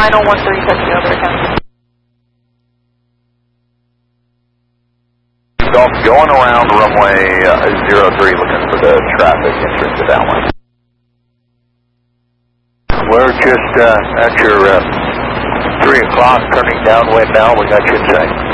final 13 touching over again. Golf going around runway 03 looking for the traffic entering the downwind. We're just at your 3 o'clock turning downwind now. We got you in sight.